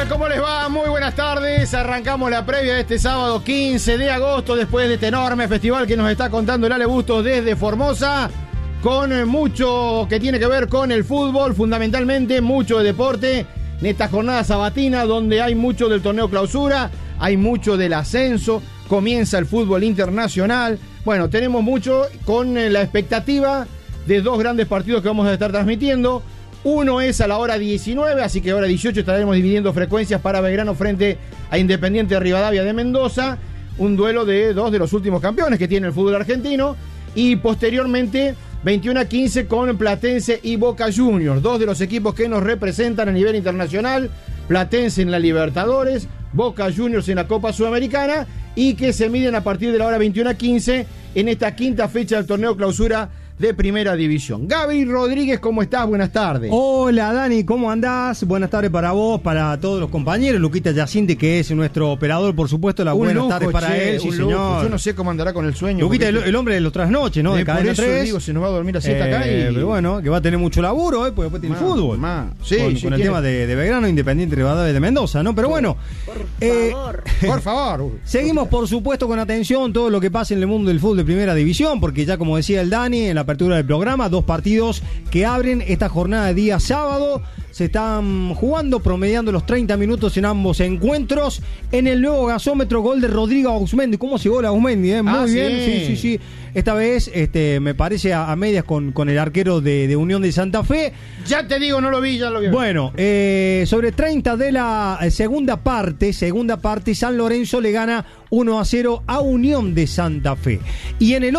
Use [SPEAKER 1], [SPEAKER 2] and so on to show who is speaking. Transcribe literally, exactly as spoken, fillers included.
[SPEAKER 1] tal? ¿Cómo les va? Muy buenas tardes. Arrancamos la previa de este sábado quince de agosto, después de este enorme festival que nos está contando el Ale Bustos desde Formosa, con mucho que tiene que ver con el fútbol, fundamentalmente mucho de deporte, en esta jornada sabatina donde hay mucho del torneo clausura, hay mucho del ascenso, comienza el fútbol internacional. Bueno, tenemos mucho con la expectativa de dos grandes partidos que vamos a estar transmitiendo. Uno es a la hora diecinueve, así que a hora dieciocho estaremos dividiendo frecuencias para Belgrano frente a Independiente Rivadavia de Mendoza, un duelo de dos de los últimos campeones que tiene el fútbol argentino, y posteriormente veintiuno a quince con Platense y Boca Juniors, dos de los equipos que nos representan a nivel internacional, Platense en la Libertadores, Boca Juniors en la Copa Sudamericana, y que se miden a partir de la hora veintiuno a quince en esta quinta fecha del torneo clausura de Primera División. Gaby Rodríguez, ¿cómo estás? Buenas tardes.
[SPEAKER 2] Hola Dani, ¿cómo andás? Buenas tardes para vos, para todos los compañeros. Luquita Yacinte, que es nuestro operador, por supuesto, las buenas lujo, tardes para che, él, sí señor.
[SPEAKER 1] Yo no sé cómo andará con el sueño.
[SPEAKER 2] Luquita, el, el hombre de los trasnoches, ¿no? De, de Cadena tres.
[SPEAKER 1] Digo, se nos va a dormir así hasta
[SPEAKER 2] eh,
[SPEAKER 1] acá y...
[SPEAKER 2] Pero bueno, que va a tener mucho laburo, ¿eh? Porque después tiene ma, fútbol.
[SPEAKER 1] Ma. Sí,
[SPEAKER 2] con,
[SPEAKER 1] sí,
[SPEAKER 2] con el
[SPEAKER 1] quiere.
[SPEAKER 2] tema de, de Belgrano, Independiente Rivadavia de Mendoza, ¿no? Pero bueno.
[SPEAKER 3] Por
[SPEAKER 2] eh,
[SPEAKER 3] favor.
[SPEAKER 1] Por favor.
[SPEAKER 2] Seguimos, por supuesto, con atención todo lo que pasa en el mundo del fútbol de Primera División, porque ya como decía el Dani en la apertura del programa, dos partidos que abren esta jornada de día sábado. Se están jugando, promediando los treinta minutos en ambos encuentros. En el nuevo gasómetro, gol de Rodrigo Auzmendi. ¿Cómo se gola Auzmendi? Eh? Muy
[SPEAKER 1] ah,
[SPEAKER 2] bien,
[SPEAKER 1] sí,
[SPEAKER 2] sí, sí, sí. Esta vez este, me parece a, a medias con, con el arquero de, de Unión de Santa Fe.
[SPEAKER 1] Ya te digo, no lo vi, ya lo vi.
[SPEAKER 2] Bueno, eh, sobre treinta de la segunda parte, segunda parte, San Lorenzo le gana uno a cero a Unión de Santa Fe. Y en el